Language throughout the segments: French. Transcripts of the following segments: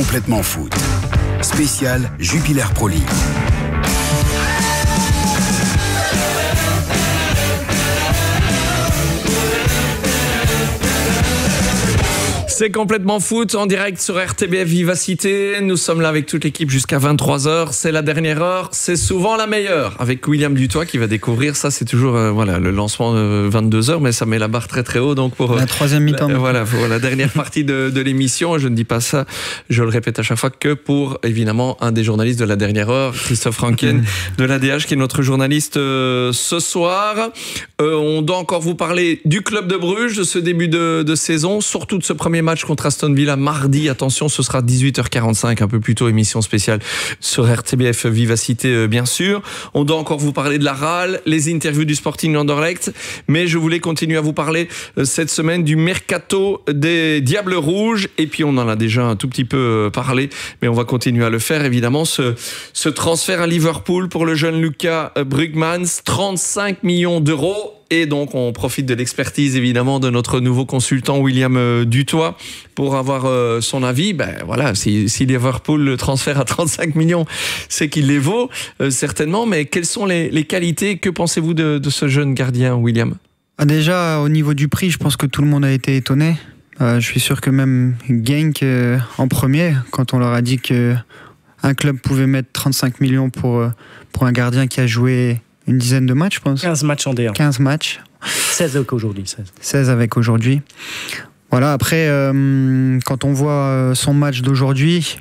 Complètement foot. Spécial Jupiler Pro League. C'est complètement foot en direct sur RTBF Vivacité. Nous sommes là avec toute l'équipe jusqu'à 23h. C'est la dernière heure, c'est souvent la meilleure. Avec William Dutoit qui va découvrir ça. C'est toujours le lancement 22h, mais ça met la barre très très haut. Donc pour la troisième mi-temps. Pour la dernière partie de l'émission. Je ne dis pas ça, je le répète à chaque fois, que pour évidemment un des journalistes de la dernière heure, Christophe Ranken de l'ADH, qui est notre journaliste ce soir. On doit encore vous parler du club de Bruges, de ce début de saison, surtout de ce premier match contre Aston Villa mardi. Attention, ce sera 18h45, un peu plus tôt, émission spéciale sur RTBF Vivacité, bien sûr. On doit encore vous parler de la RAL, les interviews du Sporting Anderlecht, mais je voulais continuer à vous parler cette semaine du mercato des Diables Rouges, et puis on en a déjà un tout petit peu parlé, mais on va continuer à le faire, évidemment. Ce transfert à Liverpool pour le jeune Lucas Brugmans, 35 millions d'euros. Et donc, on profite de l'expertise, évidemment, de notre nouveau consultant William Dutoit pour avoir son avis. Si Liverpool le transfère à 35 millions, c'est qu'il les vaut, certainement. Mais quelles sont les qualités? Que pensez-vous de ce jeune gardien, William? Déjà, au niveau du prix, je pense que tout le monde a été étonné. Je suis sûr que même Genk, en premier, quand on leur a dit qu'un club pouvait mettre 35 millions pour un gardien qui a joué une dizaine de matchs, je pense. 15 matchs en D1. 15 matchs. 16 avec aujourd'hui. 16 avec aujourd'hui. Voilà, après, quand on voit son match d'aujourd'hui,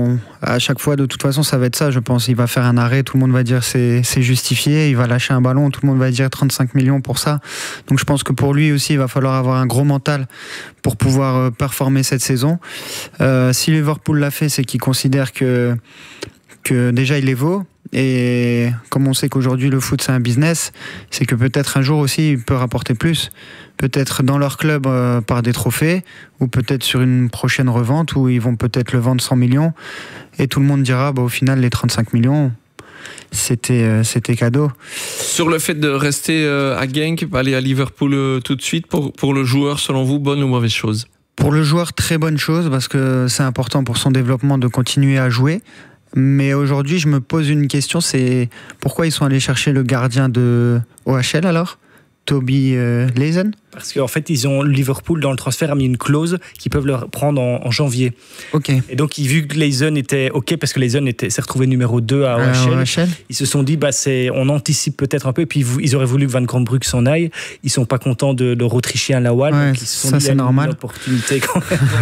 à chaque fois, de toute façon, ça va être ça, je pense. Il va faire un arrêt, tout le monde va dire c'est justifié. Il va lâcher un ballon, tout le monde va dire 35 millions pour ça. Donc je pense que pour lui aussi, il va falloir avoir un gros mental pour pouvoir performer cette saison. Si Liverpool l'a fait, c'est qu'il considère que déjà il les vaut. Et comme on sait qu'aujourd'hui le foot c'est un business, c'est que peut-être un jour aussi il peut rapporter plus, peut-être dans leur club par des trophées, ou peut-être sur une prochaine revente où ils vont peut-être le vendre 100 millions et tout le monde dira au final les 35 millions c'était cadeau. Sur le fait de rester à Genk, aller à Liverpool tout de suite, pour le joueur, selon vous, bonne ou mauvaise chose? Pour le joueur, très bonne chose, parce que c'est important pour son développement de continuer à jouer. Mais aujourd'hui, je me pose une question, c'est pourquoi ils sont allés chercher le gardien de OHL alors, Toby Leisen? Parce qu'en fait, Liverpool, dans le transfert, a mis une clause qu'ils peuvent le prendre en janvier. Ok. Et donc, vu que Leisen était OK, parce que Leisen s'est retrouvé numéro 2 à OHL, ils se sont dit, on anticipe peut-être un peu, et puis ils auraient voulu que Van Krombrugge s'en aille. Ils ne sont pas contents de leur Autrichien Lawal. Ouais, donc ils se sont ça dit, c'est normal. Une opportunité quand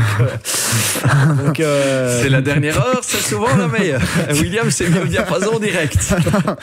même. C'est la dernière heure, c'est souvent la meilleure. William, c'est mieux au diapason direct.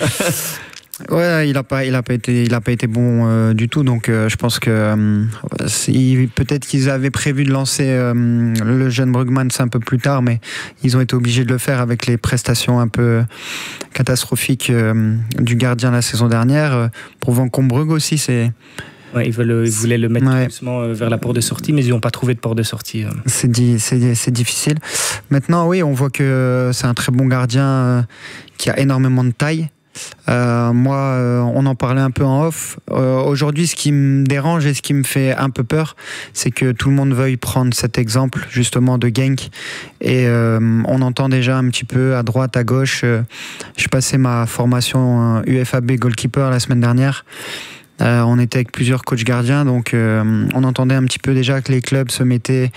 Ouais, il a pas été bon du tout, donc je pense que peut-être qu'ils avaient prévu de lancer le jeune Brugmans un peu plus tard, mais ils ont été obligés de le faire avec les prestations un peu catastrophiques du gardien la saison dernière. Pour Van Krombrugge aussi, c'est... Ouais, ils voulaient le mettre doucement vers la porte de sortie, mais ils n'ont pas trouvé de porte de sortie. C'est difficile. Maintenant, oui, on voit que c'est un très bon gardien qui a énormément de taille. On en parlait un peu en off. Aujourd'hui, ce qui me dérange et ce qui me fait un peu peur, c'est que tout le monde veuille prendre cet exemple justement de Genk. Et on entend déjà un petit peu à droite, à gauche. Je passais ma formation UFAB goalkeeper la semaine dernière. On était avec plusieurs coachs gardiens, donc on entendait un petit peu déjà que les clubs se mettaient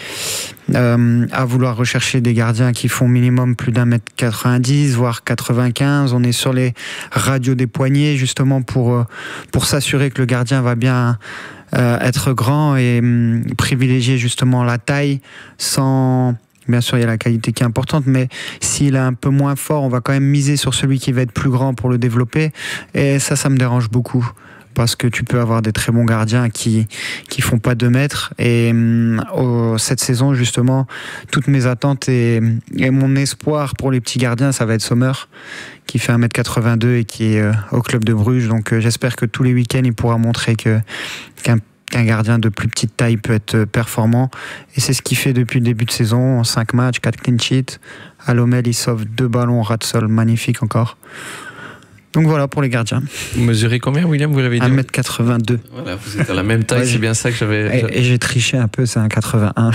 à vouloir rechercher des gardiens qui font minimum plus d'1m90, voire 95. On est sur les radios des poignets justement pour s'assurer que le gardien va bien être grand et privilégier justement la taille sans... Bien sûr, il y a la qualité qui est importante, mais s'il est un peu moins fort, on va quand même miser sur celui qui va être plus grand pour le développer. Et ça me dérange beaucoup. Parce que tu peux avoir des très bons gardiens qui font pas 2 mètres. Et cette saison, justement, toutes mes attentes et mon espoir pour les petits gardiens, ça va être Sommer, qui fait 1m82 et qui est au club de Bruges. Donc j'espère que tous les week-ends, il pourra montrer qu'un gardien de plus petite taille peut être performant. Et c'est ce qu'il fait depuis le début de saison. En 5 matchs, 4 clean sheets. À Lommel, il sauve 2 ballons ras de sol, magnifique encore. Donc voilà pour les gardiens. Vous mesurez combien, William, vous l'avez dit? 1m82. Voilà, vous êtes à la même taille, c'est bien ça que j'avais... Et j'ai triché un peu, c'est un 81.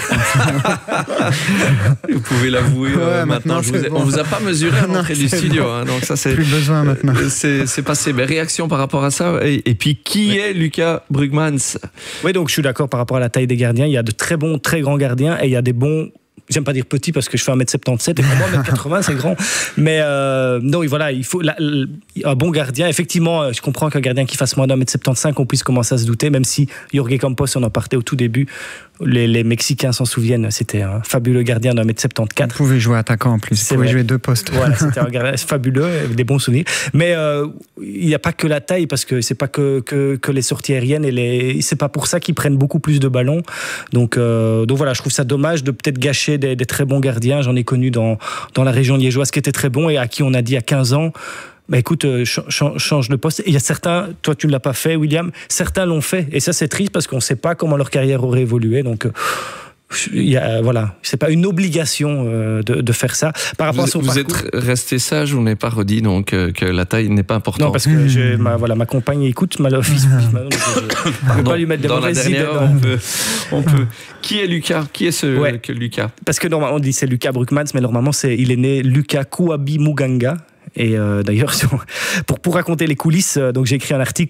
Vous pouvez l'avouer maintenant. On vous a pas mesuré à l'entrée du studio, hein, donc ça c'est... Plus besoin maintenant. C'est passé. Mais réaction par rapport à ça. Et puis, qui est Lucas Brugmans? Oui, donc je suis d'accord par rapport à la taille des gardiens. Il y a de très bons, très grands gardiens et il y a des bons... J'aime pas dire petit parce que je fais 1m77 et pour moi 1m80 c'est grand. Mais non, voilà, il faut un bon gardien. Effectivement, je comprends qu'un gardien qui fasse moins d'1m75, on puisse commencer à se douter, même si Jorge Campos, on en partait au tout début. Les Mexicains s'en souviennent, c'était un fabuleux gardien d'1m74. Vous pouvez jouer attaquant en plus, vous pouvez jouer 2 postes. Voilà, c'était un gardien fabuleux, avec des bons souvenirs. Mais il n'y a pas que la taille, parce que c'est pas que les sorties aériennes, c'est pas pour ça qu'ils prennent beaucoup plus de ballons. Donc voilà, je trouve ça dommage de peut-être gâcher des très bons gardiens. J'en ai connu dans la région liégeoise qui étaient très bons et à qui on a dit à 15 ans, bah écoute, change de poste. Et il y a certains, toi tu ne l'as pas fait, William, certains l'ont fait. Et ça c'est triste parce qu'on ne sait pas comment leur carrière aurait évolué. Donc voilà, c'est pas une obligation de faire ça. Par rapport à son vous parcours, êtes resté sage, vous n'avez pas redit donc que la taille n'est pas importante. Non, parce que ma compagne écoute, ma fils, je ne peux pas lui mettre des mauvaises idées. On peut. Qui est Lucas? Qui est que Lucas? Parce que normalement on dit c'est Lucas Brugmans, mais normalement il est né Lucas Kouabi Muganga. Et d'ailleurs, pour raconter les coulisses, donc j'ai écrit un article